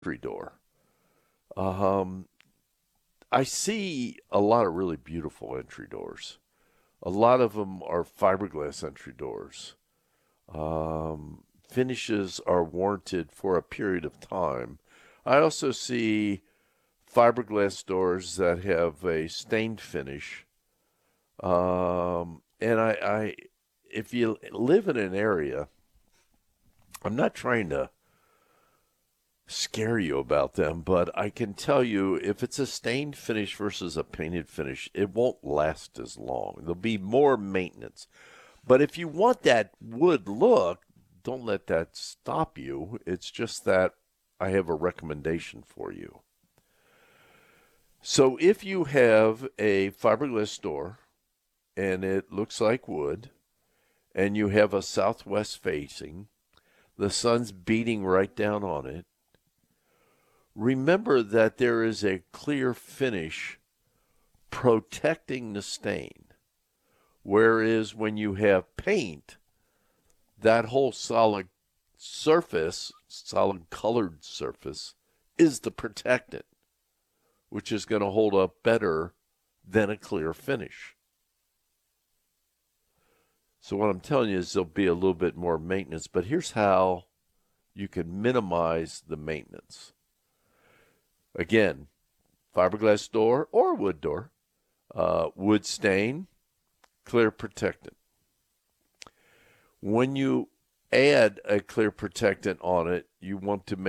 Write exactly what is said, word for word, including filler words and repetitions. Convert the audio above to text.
entry door. Um, I see a lot of really beautiful entry doors. A lot of them are fiberglass entry doors. Um, finishes are warranted for a period of time. I also see fiberglass doors that have a stained finish. Um, and I, I, if you live in an area, I'm not trying to scare you about them, but I can tell you if it's a stained finish versus a painted finish, it won't last as long. There'll be more maintenance. But if you want that wood look, don't let that stop you. It's just that I have a recommendation for you. So if you have a fiberglass door and it looks like wood and you have a southwest facing, the sun's beating right down on it, remember that there is a clear finish protecting the stain. Whereas when you have paint, that whole solid surface, solid colored surface, is the protectant, which is going to hold up better than a clear finish. So what I'm telling you is there'll be a little bit more maintenance, but here's how you can minimize the maintenance. Again, fiberglass door or wood door, uh, wood stain, clear protectant. When you add a clear protectant on it, you want to make